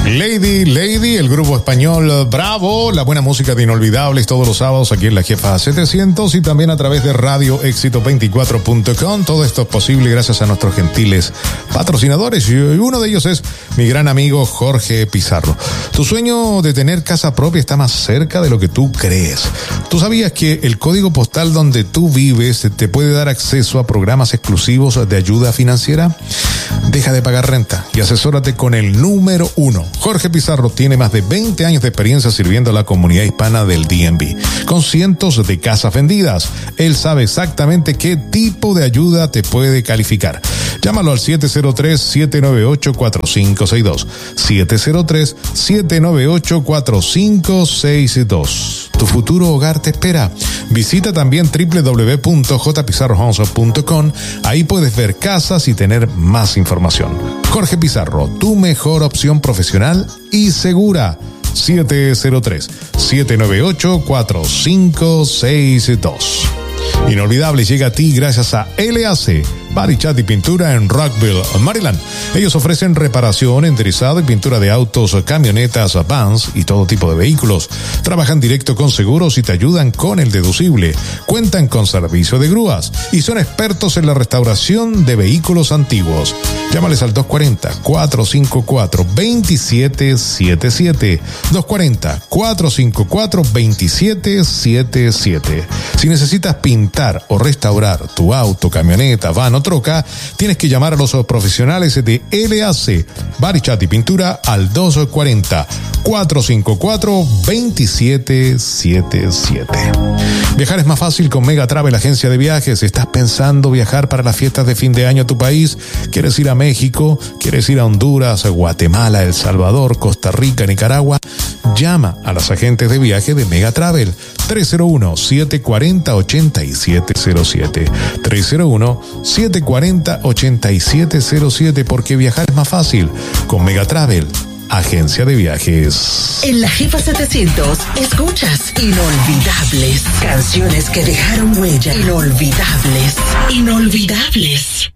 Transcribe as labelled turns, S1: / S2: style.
S1: Lady, el grupo español Bravo, la buena música de Inolvidables todos los sábados aquí en La Jefa 700 y también a través de radioexito24.com. Todo esto es posible gracias a nuestros gentiles patrocinadores y uno de ellos es mi gran amigo Jorge Pizarro. Tu sueño de tener casa propia está más cerca de lo que tú crees. ¿Tú sabías que el código postal donde tú vives te puede dar acceso a programas exclusivos de ayuda financiera? Deja de pagar renta y asesórate con el número 1. Jorge Pizarro tiene más de 20 años de experiencia sirviendo a la comunidad hispana del DMV, con cientos de casas vendidas. Él sabe exactamente qué tipo de ayuda te puede calificar. Llámalo al 703-798-4562. 703-798-4562. Tu futuro hogar te espera. Visita también www.jpizarrohomes.com. Ahí puedes ver casas y tener más información. Jorge Pizarro, tu mejor opción profesional y segura. 703-798-4562. Inolvidable llega a ti gracias a LAC, Body Chat y Pintura en Rockville, Maryland. Ellos ofrecen reparación, enderezado y pintura de autos, camionetas, vans y todo tipo de vehículos. Trabajan directo con seguros y te ayudan con el deducible. Cuentan con servicio de grúas y son expertos en la restauración de vehículos antiguos. Llámales al 240-454-2777. 240-454-2777. Si necesitas pintar o restaurar tu auto, camioneta, van o troca, tienes que llamar a los profesionales de LAC, Body Chat y Pintura al 240-454-2777. Viajar es más fácil con Mega Travel, agencia de viajes. ¿Estás pensando viajar para las fiestas de fin de año a tu país? ¿Quieres ir a México? ¿Quieres ir a Honduras, Guatemala, El Salvador, Costa Rica, Nicaragua? Llama a los agentes de viaje de Mega Travel. 301-740-8707. 301-740-8707, porque viajar es más fácil con Mega Travel, agencia de viajes.
S2: En La Jefa 700 escuchas Inolvidables, canciones que dejaron huella. Inolvidables.